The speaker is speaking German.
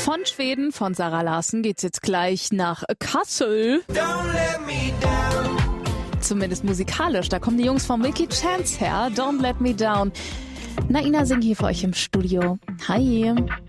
Von Schweden, von Zara Larsson, geht's jetzt gleich nach Kassel. Zumindest musikalisch, da kommen die Jungs von Milky Chance her. Don't Let Me Down. Naina singt hier für euch im Studio. Hi.